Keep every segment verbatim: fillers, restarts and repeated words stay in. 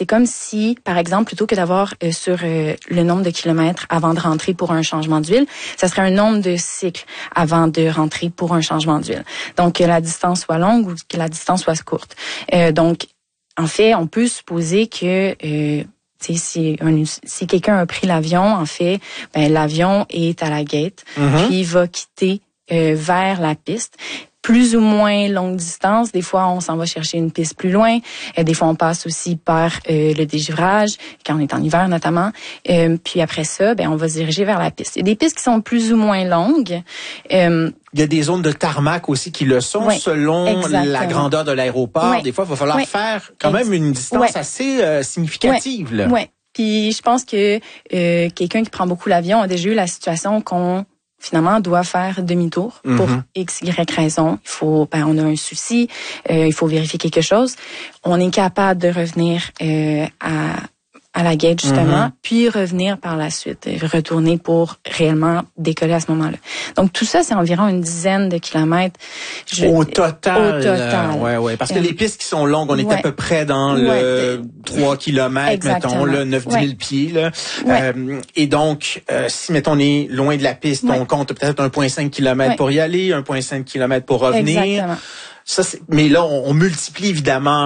c'est comme si, par exemple, plutôt que d'avoir euh, sur euh, le nombre de kilomètres avant de rentrer pour un changement d'huile, ça serait un nombre de cycles avant de rentrer pour un changement d'huile. Donc, que la distance soit longue ou que la distance soit courte. Euh, donc, en fait, on peut supposer que euh, si, un, si quelqu'un a pris l'avion, en fait, ben l'avion est à la gate, mm-hmm. puis il va quitter euh, vers la piste. Plus ou moins longue distance. Des fois, on s'en va chercher une piste plus loin. Euh, des fois, on passe aussi par euh, le dégivrage, quand on est en hiver notamment. Euh, puis après ça, ben on va se diriger vers la piste. Il y a des pistes qui sont plus ou moins longues. Euh, Il y a des zones de tarmac aussi qui le sont, oui, selon exactement. La grandeur de l'aéroport. Oui. Des fois, il va falloir oui. faire quand même une distance oui. assez euh, significative. Oui. Oui. Puis je pense que euh, quelqu'un qui prend beaucoup l'avion a déjà eu la situation qu'on finalement, on doit faire demi-tour pour mm-hmm. X, Y raison. Il faut, ben, on a un souci, euh, il faut vérifier quelque chose. On est capable de revenir euh, à à la gate, justement, mm-hmm. puis revenir par la suite, retourner pour réellement décoller à ce moment-là. Donc, tout ça, c'est environ une dizaine de kilomètres. Je, au total. Au total. Ouais, ouais. Parce que euh, les pistes qui sont longues, on est ouais. à peu près dans le ouais. trois kilomètres, mettons, là, neuf dix mille ouais. pieds, là. Ouais. Euh, et donc, euh, si, mettons, on est loin de la piste, ouais. on compte peut-être un virgule cinq kilomètres ouais. pour y aller, un virgule cinq kilomètres pour revenir. Exactement. Ça, c'est, mais là, on, on multiplie, évidemment,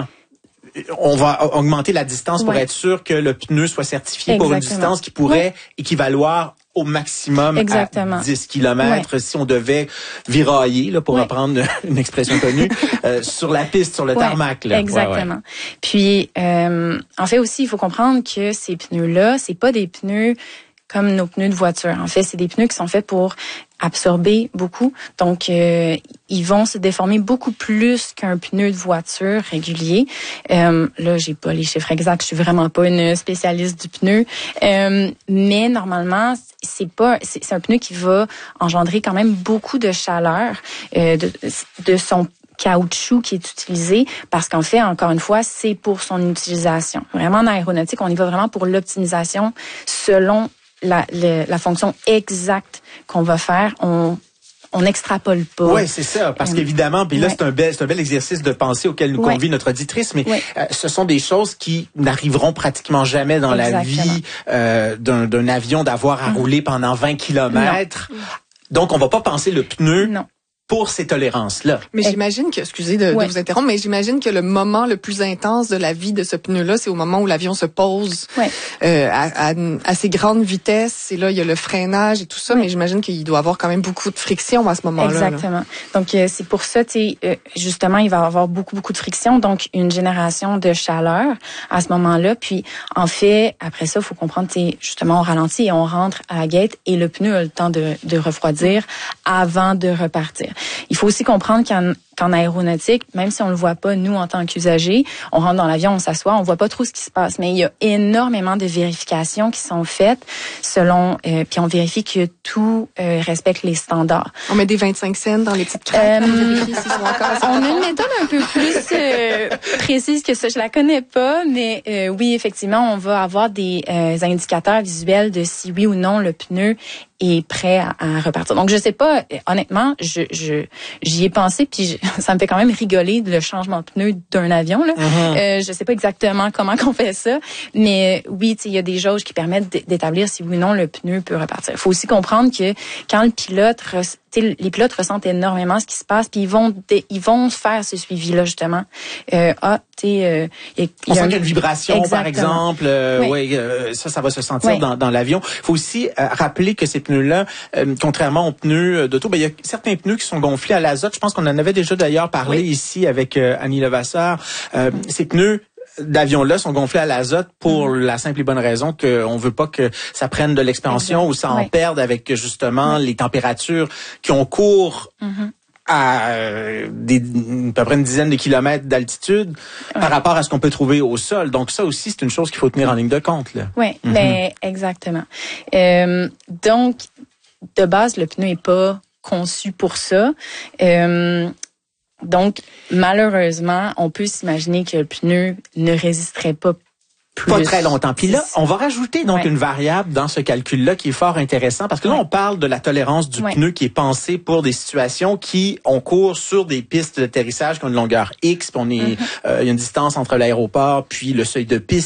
on va augmenter la distance pour ouais. être sûr que le pneu soit certifié Exactement. Pour une distance qui pourrait ouais. équivaloir au maximum Exactement. À dix kilomètres ouais. si on devait virailler, là, pour ouais. reprendre une expression connue, euh, sur la piste, sur le ouais. tarmac. Là. Exactement. Ouais, ouais. Puis, euh, en fait aussi, il faut comprendre que ces pneus-là, c'est pas des pneus comme nos pneus de voiture. En fait, c'est des pneus qui sont faits pour absorber beaucoup. Donc, euh, ils vont se déformer beaucoup plus qu'un pneu de voiture régulier. Euh, là, j'ai pas les chiffres exacts. Je suis vraiment pas une spécialiste du pneu. Euh, mais normalement, c'est pas, c'est, c'est un pneu qui va engendrer quand même beaucoup de chaleur euh, de, de son caoutchouc qui est utilisé parce qu'en fait, encore une fois, c'est pour son utilisation. Vraiment, en aéronautique, on y va vraiment pour l'optimisation selon La, la, la fonction exacte qu'on va faire, on on n'extrapole pas. Oui, c'est ça, parce euh, qu'évidemment, puis là, ouais. c'est un bel, c'est un bel exercice de pensée auquel nous ouais. convie notre auditrice, mais ouais. euh, ce sont des choses qui n'arriveront pratiquement jamais dans Exactement. La vie euh, d'un, d'un avion d'avoir à mmh. rouler pendant vingt kilomètres. Non. Donc, on va pas penser le pneu. Non. Pour ces tolérances-là. Mais j'imagine que, excusez de, ouais. de vous interrompre, mais j'imagine que le moment le plus intense de la vie de ce pneu-là, c'est au moment où l'avion se pose ouais. euh, à, à, à ces grandes vitesses. Et là, il y a le freinage et tout ça, ouais. mais j'imagine qu'il doit avoir quand même beaucoup de friction à ce moment-là. Exactement. Là. Donc, euh, c'est pour ça, tu sais, euh, justement, il va y avoir beaucoup, beaucoup de friction, donc une génération de chaleur à ce moment-là. Puis, en fait, après ça, il faut comprendre, tu sais, justement, on ralentit et on rentre à la gate et le pneu a le temps de, de refroidir avant de repartir. Il faut aussi comprendre qu'en, qu'en aéronautique, même si on le voit pas, nous, en tant qu'usagers, on rentre dans l'avion, on s'assoit, on voit pas trop ce qui se passe. Mais il y a énormément de vérifications qui sont faites selon, euh, puis on vérifie que tout euh, respecte les standards. On met des vingt-cinq cents dans les petites craques. Euh, on a une méthode un peu plus euh, précise que ça. Je la connais pas, mais euh, oui, effectivement, on va avoir des euh, indicateurs visuels de si oui ou non le pneu est prêt à, à repartir. Donc, je sais pas, honnêtement, je, je j'y ai pensé, puis je, ça me fait quand même rigoler le changement de pneu d'un avion. Là. Mm-hmm. Euh, je sais pas exactement comment qu'on fait ça, mais oui, il y a des jauges qui permettent d'établir si oui ou non le pneu peut repartir. Il faut aussi comprendre que quand le pilote, les pilotes ressentent énormément ce qui se passe, puis ils vont ils vont faire ce suivi-là, justement. Euh, ah, tu sais... Euh, On sent qu'il y a une vibration, Exactement. Par exemple. Euh, oui, ouais, euh, ça, ça va se sentir oui. dans, dans l'avion. Il faut aussi euh, rappeler que ces pneus-là, euh, contrairement aux pneus d'auto, ben, il y a certains pneus qui sont gonflés à l'azote. Je pense qu'on en avait déjà d'ailleurs parlé oui. ici avec euh, Annie Levasseur. Euh, mm. Ces pneus d'avions-là sont gonflés à l'azote pour mm. la simple et bonne raison qu'on veut pas que ça prenne de l'expansion exact. Ou ça en ouais. perde avec justement ouais. les températures qui ont cours mm-hmm. à euh, des, à peu près une dizaine de kilomètres d'altitude ouais. par rapport à ce qu'on peut trouver au sol. Donc ça aussi, c'est une chose qu'il faut tenir en ligne de compte. Là. Oui, mm-hmm. ben, exactement. Euh, donc, de base, le pneu est pas conçu pour ça. Euh, Donc, malheureusement, on peut s'imaginer que le pneu ne résisterait pas plus. Pas très longtemps. Puis là, on va rajouter donc ouais. une variable dans ce calcul-là qui est fort intéressant parce que là, ouais. on parle de la tolérance du ouais. pneu qui est pensée pour des situations qui ont cours sur des pistes d'atterrissage qui ont une longueur X, puis on est, mm-hmm. euh, il y a une distance entre l'aéroport puis le seuil de piste